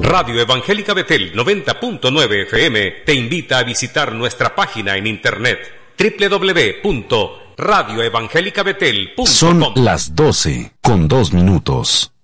Radio Evangélica Betel 90.9 FM te invita a visitar nuestra página en internet www.radioevangelicabetel.com. Son las 12:02.